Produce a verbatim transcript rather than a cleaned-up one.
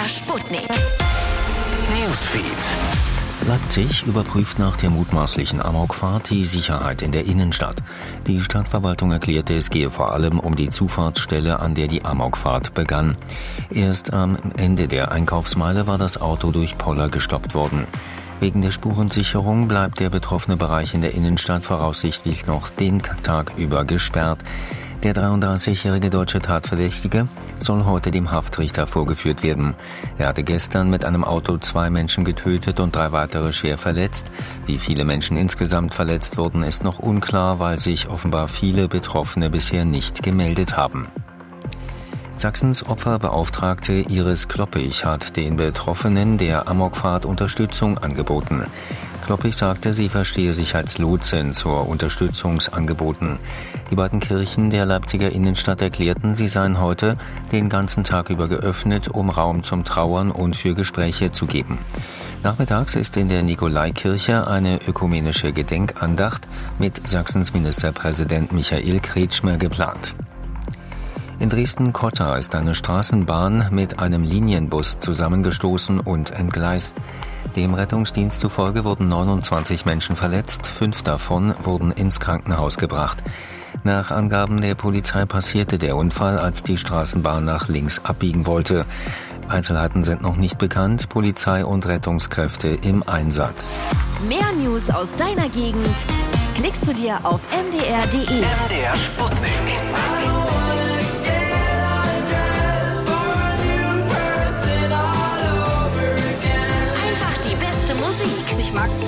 Sputnik. Newsfeed. Leipzig überprüft nach der mutmaßlichen Amokfahrt die Sicherheit in der Innenstadt. Die Stadtverwaltung erklärte, es gehe vor allem um die Zufahrtsstelle, an der die Amokfahrt begann. Erst am Ende der Einkaufsmeile war das Auto durch Poller gestoppt worden. Wegen der Spurensicherung bleibt der betroffene Bereich in der Innenstadt voraussichtlich noch den Tag über gesperrt. Der dreiunddreißigjährige deutsche Tatverdächtige soll heute dem Haftrichter vorgeführt werden. Er hatte gestern mit einem Auto zwei Menschen getötet und drei weitere schwer verletzt. Wie viele Menschen insgesamt verletzt wurden, ist noch unklar, weil sich offenbar viele Betroffene bisher nicht gemeldet haben. Sachsens Opferbeauftragte Iris Kloppich hat den Betroffenen der Amokfahrt Unterstützung angeboten. Kloppich sagte, sie verstehe sich als Lotsin zur Unterstützungsangeboten. Die beiden Kirchen der Leipziger Innenstadt erklärten, sie seien heute den ganzen Tag über geöffnet, um Raum zum Trauern und für Gespräche zu geben. Nachmittags ist in der Nikolaikirche eine ökumenische Gedenkandacht mit Sachsens Ministerpräsident Michael Kretschmer geplant. In Dresden-Cotta ist eine Straßenbahn mit einem Linienbus zusammengestoßen und entgleist. Dem Rettungsdienst zufolge wurden neunundzwanzig Menschen verletzt, fünf davon wurden ins Krankenhaus gebracht. Nach Angaben der Polizei passierte der Unfall, als die Straßenbahn nach links abbiegen wollte. Einzelheiten sind noch nicht bekannt, Polizei und Rettungskräfte im Einsatz. Mehr News aus deiner Gegend klickst du dir auf m d r punkt d e. M D R Sputnik. Ich mag